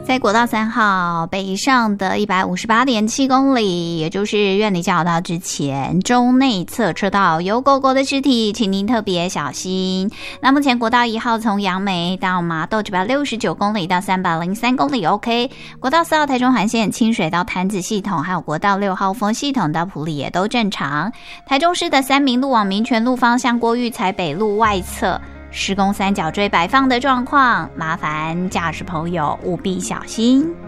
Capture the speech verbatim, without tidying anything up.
在国道三号北上的 一百五十八点七 公里，也就是苑里交流道之前中内侧车道有狗狗的尸体，请您特别小心。那目前国道一号从杨梅到麻豆九百六十九公里到三百零三公里 OK， 国道四号台中环线清水到潭子系统，还有国道六号丰系统到埔里也都正常。台中市的三民路往民权路方向郭玉才北路外侧施工三角锥摆放的状况，麻烦驾驶朋友务必小心。